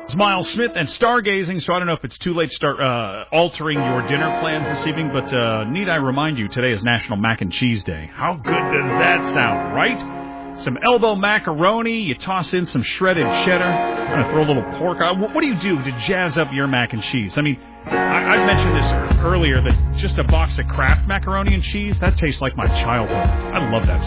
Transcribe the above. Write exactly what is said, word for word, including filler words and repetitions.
It's Miles Smith and stargazing, so I don't know if it's too late to start uh, altering your dinner plans this evening, but uh, need I remind you, today is National Mac and Cheese Day. How good does that sound, right? Some elbow macaroni, you toss in some shredded cheddar, I'm going to throw a little pork on. What do you do to jazz up your mac and cheese? I mean, I, I mentioned this earlier, that just a box of Kraft macaroni and cheese, that tastes like my childhood. I love that